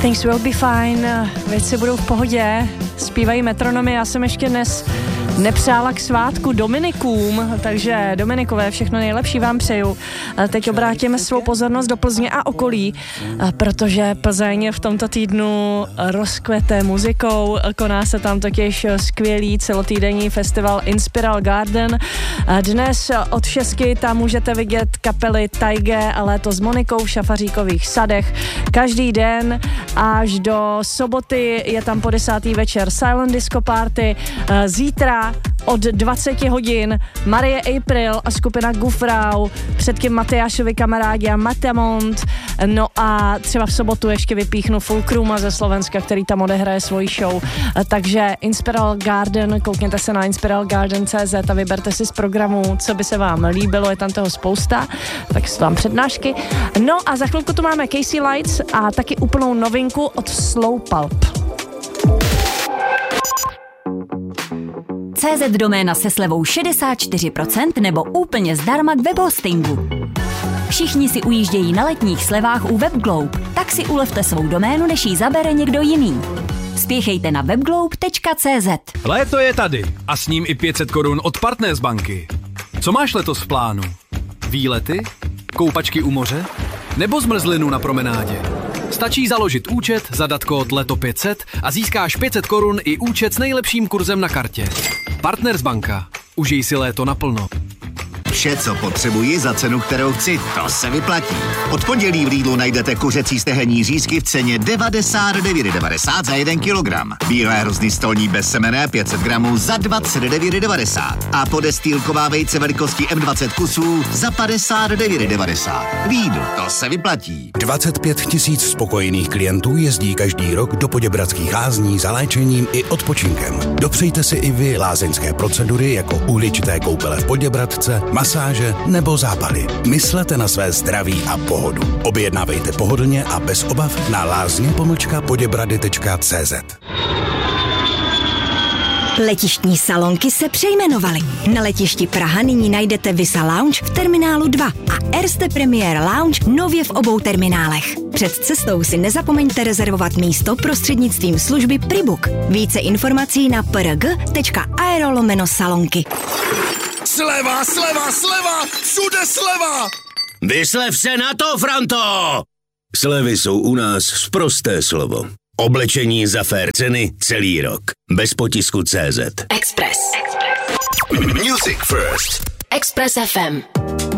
Things will be fine, věci budou v pohodě, zpívají metronomy. Já jsem ještě dnes nepřála k svátku Dominikům, takže Dominikové, všechno nejlepší vám přeju. Teď obrátíme svou pozornost do Plzně a okolí, protože Plzeň v tomto týdnu rozkvete muzikou, koná se tam totiž skvělý celotýdenní festival Inspiral Garden. Dnes od 6 tam můžete vidět kapely Taige a Léto s Monikou v Šafaříkových sadech. Každý den až do soboty je tam po 10. večer Silent Disco Party. Zítra od 20 hodin Marie April a skupina Gufrau, předtím Matyášovi kamarádi a Matamont, no a třeba v sobotu ještě vypíchnu Fulkruma ze Slovenska, který tam odehraje svoji show. Takže Inspiral Garden, koukněte se na inspiralgarden.cz a vyberte si z programu, co by se vám líbilo, je tam toho spousta, tak jsou tam přednášky. No a za chvilku tu máme Casey Lights a taky úplnou novinku od Slow Pulp. CZ doména se slevou 64% nebo úplně zdarma k webhostingu. Všichni si ujíždějí na letních slevách u WebGlobe, tak si ulevte svou doménu, než ji zabere někdo jiný. Spěchejte na webglobe.cz. Léto je tady a s ním i 500 korun od Partners banky. Co máš letos v plánu? Výlety? Koupačky u moře? Nebo zmrzlinu na promenádě? Stačí založit účet, zadat kód LETO500 a získáš 500 korun i účet s nejlepším kurzem na kartě. Partners banka. Užij si léto naplno. Vše, co potřebuji za cenu, kterou chci, to se vyplatí. Od pondělí v Lidlu najdete kuřecí stehenní řízky v ceně 99,90 za 1 kilogram. Bílé hrozny stolní bez semene 500 gramů za 29,90. A podestýlková vejce velikosti M20 kusů za 59,90. Lidl, to se vyplatí. 25 000 spokojených klientů jezdí každý rok do Poděbradských lázní za léčením i odpočinkem. Dopřejte si i vy lázeňské procedury jako uhličité koupele v Poděbradce, masáže nebo zápaly. Myslete na své zdraví a pohodu. Objednávejte pohodlně a bez obav na lázně-poděbrady.cz. Letištní salonky se přejmenovaly. Na letišti Praha nyní najdete Visa Lounge v terminálu 2 a Erste Premier Lounge nově v obou terminálech. Před cestou si nezapomeňte rezervovat místo prostřednictvím služby Pribook. Více informací na prg.aero/salonky. Sleva, sleva, sleva! Všude sleva! Vyslev se na to, Franto! Slevy jsou u nás sprosté slovo. Oblečení za fair ceny celý rok. Bez potisku CZ. Express. Music First. Express FM.